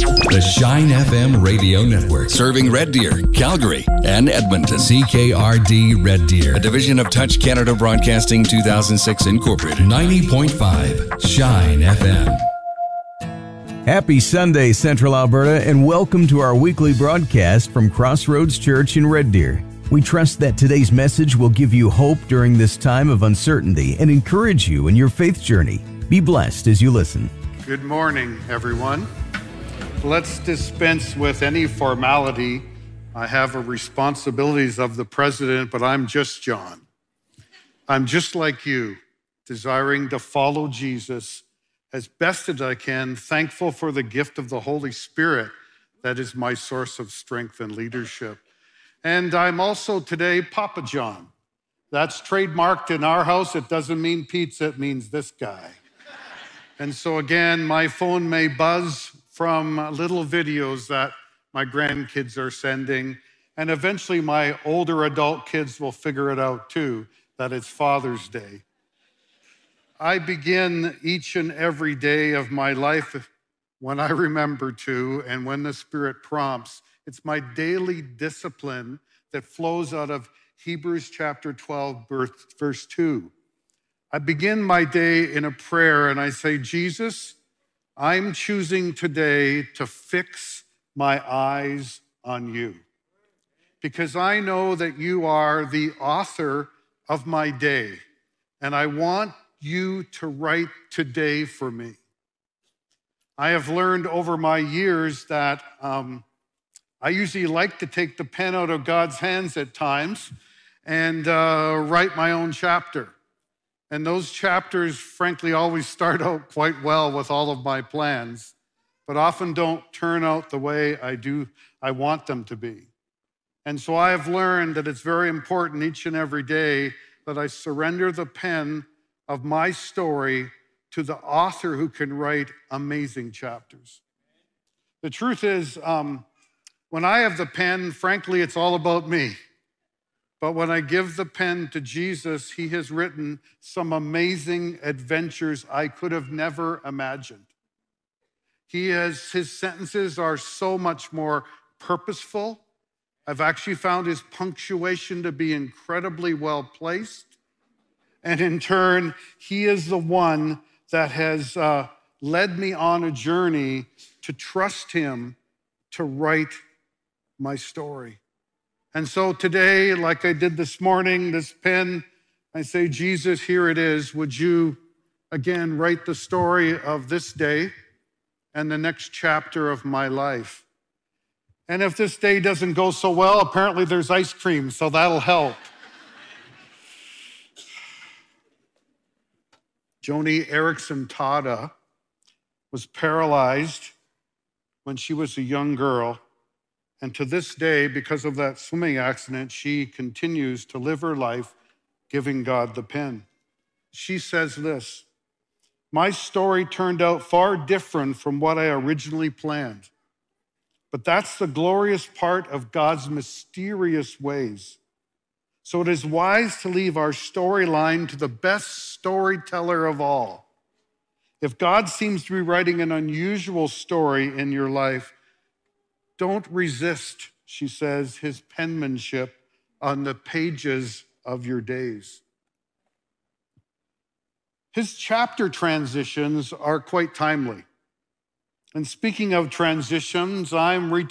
The Shine FM radio network, serving Red Deer, Calgary, and Edmonton. CKRD Red Deer, a division of Touch Canada Broadcasting 2006 Incorporated. 90.5 Shine FM. Happy Sunday, Central Alberta, and welcome to our weekly broadcast from Crossroads Church in Red Deer. We trust that today's message will give you hope during this time of uncertainty and encourage you in your faith journey. Be blessed as you listen. Good morning, everyone. Let's dispense with any formality. I have responsibilities of the president, but I'm just John. I'm just like you, desiring to follow Jesus as best as I can, thankful for the gift of the Holy Spirit that is my source of strength and leadership. And I'm also today Papa John. That's trademarked in our house. It doesn't mean pizza, it means this guy. And so again, my phone may buzz from little videos that my grandkids are sending, and eventually my older adult kids will figure it out too, that it's Father's Day. I begin each and every day of my life when I remember to and when the Spirit prompts. It's my daily discipline that flows out of Hebrews chapter 12, verse 2. I begin my day in a prayer and I say, Jesus, I'm choosing today to fix my eyes on you because I know that you are the author of my day and I want you to write today for me. I have learned over my years that I usually like to take the pen out of God's hands at times and write my own chapter. And those chapters, frankly, always start out quite well with all of my plans, but often don't turn out the way I want them to be. And so I have learned that it's very important each and every day that I surrender the pen of my story to the author who can write amazing chapters. The truth is, when I have the pen, frankly, it's all about me. But when I give the pen to Jesus, he has written some amazing adventures I could have never imagined. His sentences are so much more purposeful. I've actually found his punctuation to be incredibly well placed. And in turn, he is the one that has led me on a journey to trust him to write my story. And so today, like I did this morning, this pen, I say, Jesus, here it is. Would you, again, write the story of this day and the next chapter of my life? And if this day doesn't go so well, apparently there's ice cream, so that'll help. Joni Eareckson Tada was paralyzed when she was a young girl. And to this day, because of that swimming accident, she continues to live her life giving God the pen. She says this, my story turned out far different from what I originally planned. But that's the glorious part of God's mysterious ways. So it is wise to leave our storyline to the best storyteller of all. If God seems to be writing an unusual story in your life, don't resist, she says, his penmanship on the pages of your days. His chapter transitions are quite timely. And speaking of transitions, I'm